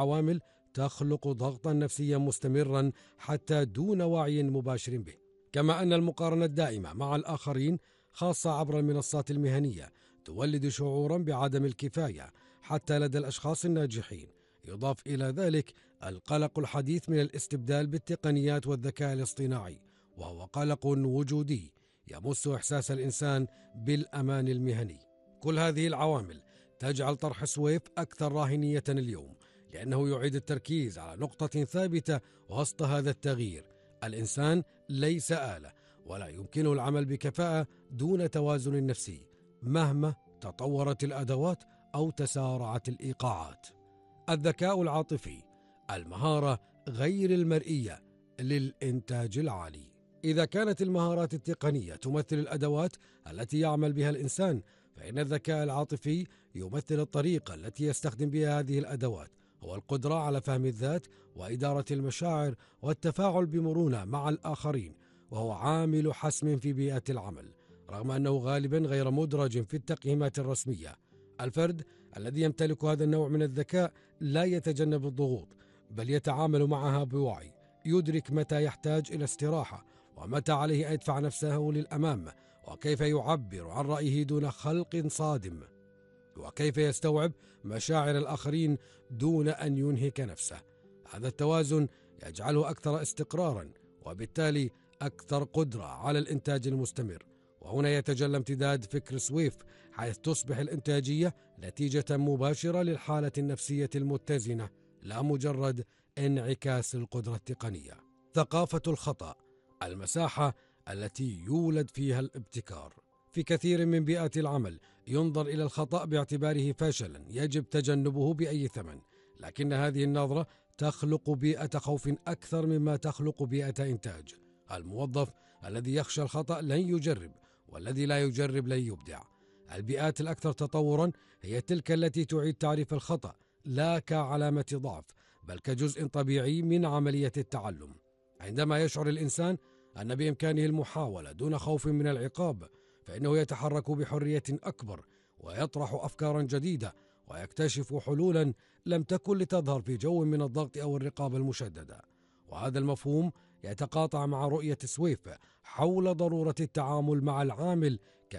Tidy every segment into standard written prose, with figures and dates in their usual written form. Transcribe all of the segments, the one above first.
العوامل تخلق ضغطا نفسيا مستمرا حتى دون وعي مباشر به. كما أن المقارنة الدائمة مع الآخرين خاصة عبر المنصات المهنية تولد شعورا بعدم الكفاية حتى لدى الأشخاص الناجحين. يضاف إلى ذلك القلق الحديث من الاستبدال بالتقنيات والذكاء الاصطناعي، وهو قلق وجودي يمس إحساس الإنسان بالأمان المهني. كل هذه العوامل تجعل طرح سويف أكثر راهنية اليوم، لأنه يعيد التركيز على نقطة ثابتة وسط هذا التغيير: الإنسان ليس آلة، ولا يمكنه العمل بكفاءة دون توازن نفسي مهما تطورت الأدوات أو تسارعت الإيقاعات. الذكاء العاطفي، المهارة غير المرئية للإنتاج العالي. إذا كانت المهارات التقنية تمثل الأدوات التي يعمل بها الإنسان، فإن الذكاء العاطفي يمثل الطريقة التي يستخدم بها هذه الأدوات. هو القدرة على فهم الذات وإدارة المشاعر والتفاعل بمرونة مع الآخرين، وهو عامل حسم في بيئة العمل، رغم أنه غالبا غير مدرج في التقييمات الرسمية. الفرد الذي يمتلك هذا النوع من الذكاء لا يتجنب الضغوط، بل يتعامل معها بوعي، يدرك متى يحتاج إلى استراحة ومتى عليه أن يدفع نفسه للأمام، وكيف يعبر عن رأيه دون خلق صادم، وكيف يستوعب مشاعر الآخرين دون أن ينهك نفسه. هذا التوازن يجعله أكثر استقرارا، وبالتالي أكثر قدرة على الإنتاج المستمر. وهنا يتجلى امتداد فكر سويف، حيث تصبح الإنتاجية نتيجة مباشرة للحالة النفسية المتزنة، لا مجرد انعكاس القدرة التقنية. ثقافة الخطأ، المساحة التي يولد فيها الابتكار. في كثير من بيئات العمل ينظر إلى الخطأ باعتباره فاشلا يجب تجنبه بأي ثمن، لكن هذه النظرة تخلق بيئة خوف أكثر مما تخلق بيئة إنتاج. الموظف الذي يخشى الخطأ لن يجرب، والذي لا يجرب لن يبدع. البيئات الأكثر تطورا هي تلك التي تعيد تعريف الخطأ لا كعلامة ضعف، بل كجزء طبيعي من عملية التعلم. عندما يشعر الإنسان أن بإمكانه المحاولة دون خوف من العقاب، فإنه يتحرك بحرية أكبر، ويطرح أفكارا جديدة، ويكتشف حلولا لم تكن لتظهر في جو من الضغط أو الرقابة المشددة. وهذا المفهوم يتقاطع مع رؤية سويف حول ضرورة التعامل مع العامل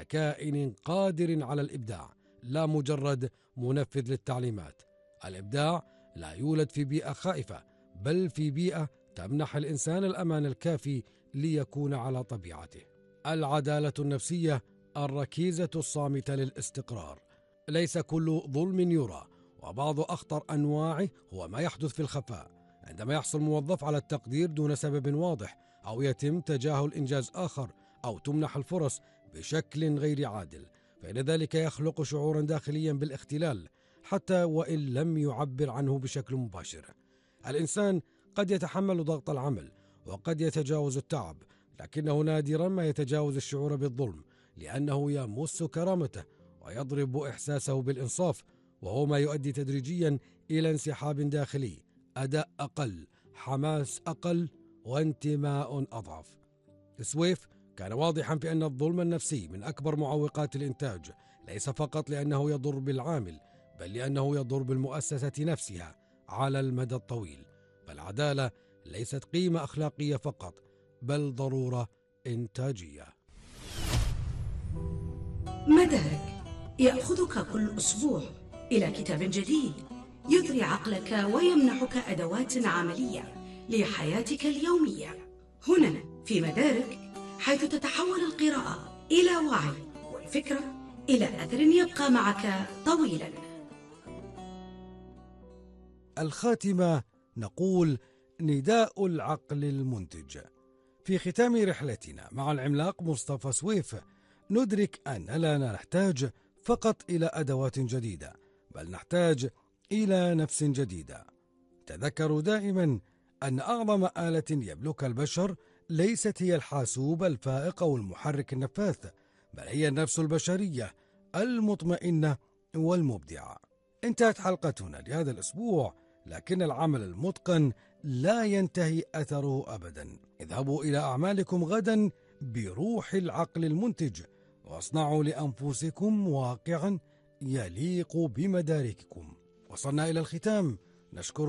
ككائن قادر على الإبداع، لا مجرد منفذ للتعليمات. الإبداع لا يولد في بيئة خائفة، بل في بيئة تمنح الإنسان الأمان الكافي ليكون على طبيعته. العدالة النفسية، الركيزة الصامتة للاستقرار. ليس كل ظلم يرى، وبعض أخطر أنواعه هو ما يحدث في الخفاء. عندما يحصل موظف على التقدير دون سبب واضح، أو يتم تجاهل إنجاز آخر، أو تمنح الفرص بشكل غير عادل، فإن ذلك يخلق شعورا داخليا بالاختلال، حتى وإن لم يعبر عنه بشكل مباشر. الإنسان قد يتحمل ضغط العمل، وقد يتجاوز التعب، لكنه نادرا ما يتجاوز الشعور بالظلم، لأنه يمس كرامته ويضرب إحساسه بالإنصاف، وهو ما يؤدي تدريجيا إلى انسحاب داخلي، أداء أقل، حماس أقل، وانتماء أضعف. سويف كان واضحا في أن الظلم النفسي من أكبر معوقات الإنتاج، ليس فقط لأنه يضر بالعامل، بل لأنه يضر بالمؤسسة نفسها على المدى الطويل. فالعدالة ليست قيمة أخلاقية فقط، بل ضرورة إنتاجية. مدارك يأخذك كل أسبوع إلى كتاب جديد يثري عقلك ويمنحك أدوات عملية لحياتك اليومية. هنا في مدارك، حيث تتحول القراءة إلى وعي، والفكرة إلى أثر يبقى معك طويلا. الخاتمة نقول: نداء العقل المنتج. في ختام رحلتنا مع العملاق مصطفى سويف، ندرك أننا لا نحتاج فقط إلى أدوات جديدة، بل نحتاج إلى نفس جديدة. تذكروا دائما أن أعظم آلة يملكها البشر ليست هي الحاسوب الفائق أو المحرك النفاث، بل هي النفس البشرية المطمئنة والمبدعة. انتهت حلقتنا لهذا الأسبوع، لكن العمل المتقن لا ينتهي أثره أبدا. اذهبوا إلى أعمالكم غدا بروح العقل المنتج، واصنعوا لأنفسكم واقعا يليق بمدارككم. وصلنا إلى الختام، نشكر